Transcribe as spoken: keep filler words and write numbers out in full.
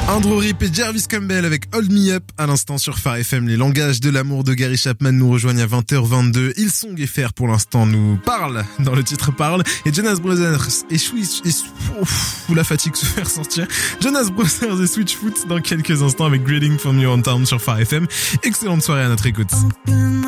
Andrew Rip et Jarvis Campbell avec Hold Me Up à l'instant sur Phare F M. Les langages de l'amour de Gary Chapman nous rejoignent à vingt heures vingt-deux. Hillsong et Fer pour l'instant nous parlent, dans le titre parle. Et Jonas Brothers et Switch, et, ouf, la fatigue se fait ressentir. Jonas Brothers et Switchfoot dans quelques instants avec Greeting from Your Hometown sur Phare F M. Excellente soirée à notre écoute.